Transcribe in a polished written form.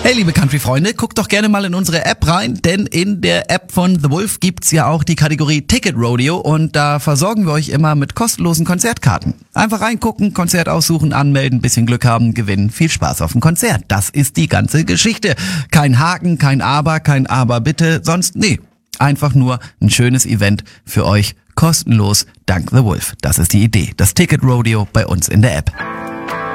Hey liebe Country-Freunde, guckt doch gerne mal in unsere App rein, denn in der App von The Wolf gibt's ja auch die Kategorie Ticket Rodeo und da versorgen wir euch immer mit kostenlosen Konzertkarten. Einfach reingucken, Konzert aussuchen, anmelden, bisschen Glück haben, gewinnen. Viel Spaß auf dem Konzert. Das ist die ganze Geschichte. Kein Haken, kein Aber bitte, sonst nee. Einfach nur ein schönes Event für euch, kostenlos, dank The Wolf. Das ist die Idee. Das Ticket Rodeo bei uns in der App.